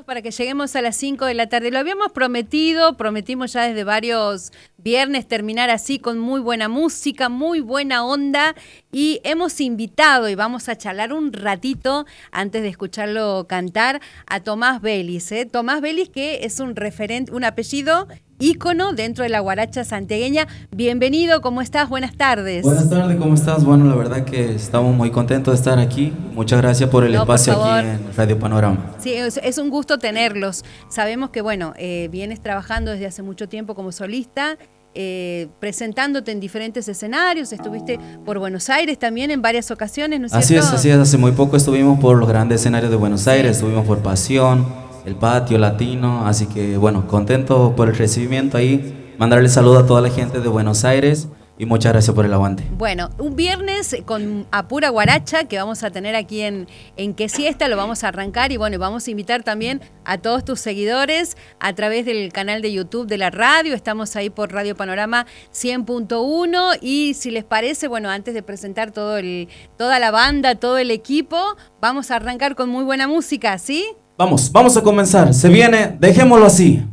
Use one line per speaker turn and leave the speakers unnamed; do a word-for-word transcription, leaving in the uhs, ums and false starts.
Para que lleguemos a las cinco de la tarde. Lo habíamos prometido, prometimos ya desde varios viernes terminar así con muy buena música, muy buena onda, y hemos invitado y vamos a charlar un ratito antes de escucharlo cantar a Tomás Vélez, ¿eh? Tomás Vélez, que es un referente, un apellido ícono dentro de la guaracha santiagueña. Bienvenido, ¿cómo estás? Buenas tardes.
Buenas tardes, ¿cómo estás? Bueno, la verdad que estamos muy contentos de estar aquí. Muchas gracias por el no, espacio por aquí en Radio Panorama.
Sí, es, es un gusto tenerlos. Sabemos que, bueno, eh, vienes trabajando desde hace mucho tiempo como solista, eh, presentándote en diferentes escenarios. Estuviste por Buenos Aires también en varias ocasiones, ¿no es
así
cierto?
Así es, así es. Hace muy poco estuvimos por los grandes escenarios de Buenos Aires, sí. Estuvimos por Pasión, el Patio Latino, así que bueno, contento por el recibimiento ahí, mandarle saludo a toda la gente de Buenos Aires y muchas gracias por el aguante.
Bueno, un viernes con a pura guaracha que vamos a tener aquí en, en Qué Siesta, lo vamos a arrancar y bueno, vamos a invitar también a todos tus seguidores a través del canal de YouTube de la radio, estamos ahí por Radio Panorama cien punto uno y si les parece, bueno, antes de presentar todo el, toda la banda, todo el equipo, vamos a arrancar con muy buena música, ¿sí?
Vamos, vamos a comenzar. Se viene, dejémoslo así.